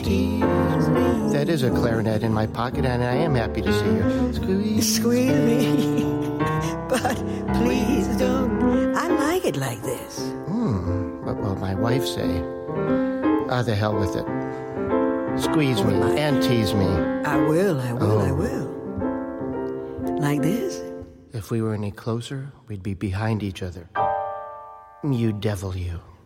That is a clarinet in my pocket, and I am happy to see you. Squeeze me. But please don't. I like it like this. What will my wife say? The hell with it. Squeeze me and tease me. I will. Like this? If we were any closer, we'd be behind each other. You devil, you.